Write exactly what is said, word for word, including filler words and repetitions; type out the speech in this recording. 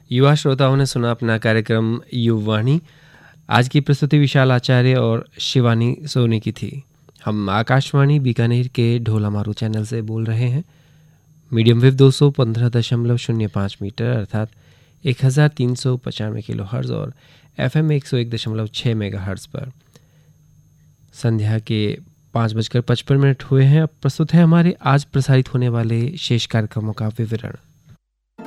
युवा श्रोताओं ने सुना अपना कार्यक्रम युववाणी। आज की प्रस्तुति विशाल आचार्य और शिवानी सोनी की थी। हम आकाशवाणी बीकानेर के ढोलामारू चैनल से बोल रहे हैं। मीडियम वेव दो सौ पंद्रह दशमलव शून्य पाँच मीटर अर्थात एक हज़ार तीन सौ पचानवे किलो हर्ज और एफ एम एक सौ एक दशमलव छः मेगा हर्ज पर संध्या के पाँच बजकर पचपन मिनट हुए हैं। अब प्रस्तुत है हमारे आज प्रसारित होने वाले शेष कार्यक्रमों का विवरण।